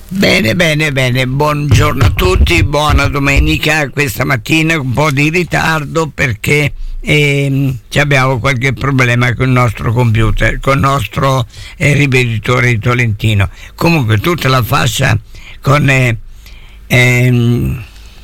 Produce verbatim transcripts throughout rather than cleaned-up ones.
Bene, bene, bene, buongiorno a tutti, buona domenica. Questa mattina un po' di ritardo perché ehm, abbiamo qualche problema con il nostro computer, con il nostro eh, ripetitore di Tolentino. Comunque tutta la fascia con eh, ehm,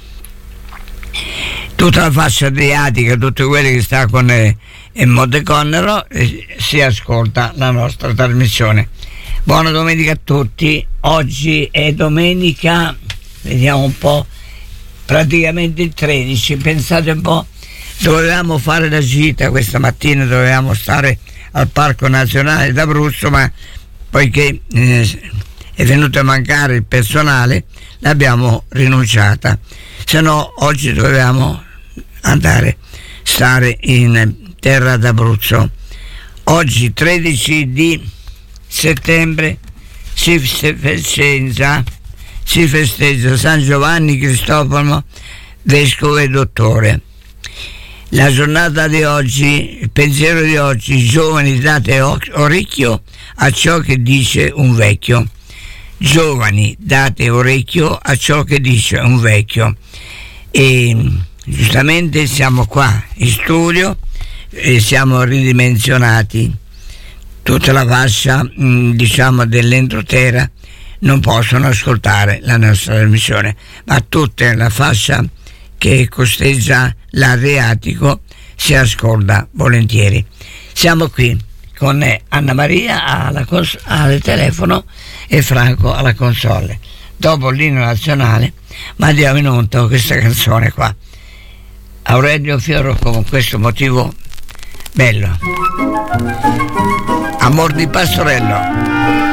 tutta la fascia adriatica, tutte quelle che sta con eh, Monte Connero, eh, si ascolta la nostra trasmissione. Buona domenica a tutti. Oggi è domenica, vediamo un po', praticamente il tredici. Pensate un po', dovevamo fare la gita questa mattina, dovevamo stare al Parco Nazionale d'Abruzzo, ma poiché eh, è venuto a mancare il personale l'abbiamo rinunciata, se no oggi dovevamo andare stare in terra d'Abruzzo. Oggi tredici di settembre si festeggia, si festeggia San Giovanni Cristoforo, vescovo e dottore. La giornata di oggi, il pensiero di oggi: giovani, date orecchio a ciò che dice un vecchio. Giovani, date orecchio a ciò che dice un vecchio. E giustamente siamo qua in studio e siamo ridimensionati. Tutta la fascia mh, diciamo dell'entroterra non possono ascoltare la nostra trasmissione, ma tutta la fascia che costeggia l'Adriatico si ascolta volentieri. Siamo qui con Anna Maria alla cons- al telefono e Franco alla console. Dopo l'inno nazionale mandiamo in onda questa canzone qua, Aurelio Fioro, con questo motivo bello, Amor di Pastorello.